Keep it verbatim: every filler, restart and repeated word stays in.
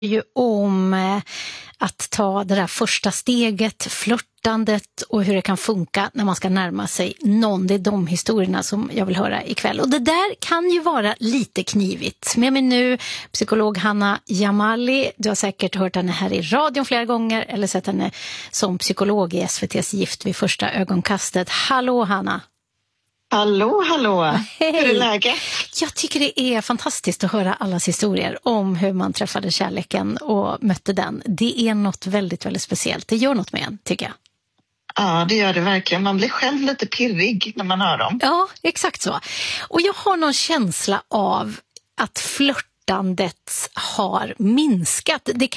ju om eh, att ta det där första steget, flörtandet och hur det kan funka när man ska närma sig någon. Det är de historierna som jag vill höra ikväll. Och det där kan ju vara lite knivigt. Med mig nu psykolog Hanna Jamali. Du har säkert hört henne här i radion flera gånger eller sett henne som psykolog i S V T:s Gift vid första ögonkastet. Hallå Hanna! Hallå, hallå! Hej. Hur är läget? Jag tycker det är fantastiskt att höra allas historier om hur man träffade kärleken och mötte den. Det är något väldigt, väldigt speciellt. Det gör något med en, tycker jag. Ja, det gör det verkligen. Man blir själv lite pirrig när man hör dem. Ja, exakt så. Och jag har någon känsla av att flörtandet har minskat. Det